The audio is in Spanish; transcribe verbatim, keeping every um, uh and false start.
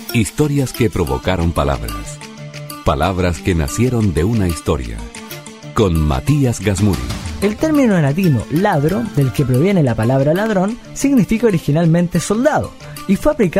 Historias que provocaron palabras. Palabras que nacieron de una historia. Con Matías Gasmuri. El término latino ladro, del que proviene la palabra ladrón, significa originalmente soldado y fue aplicado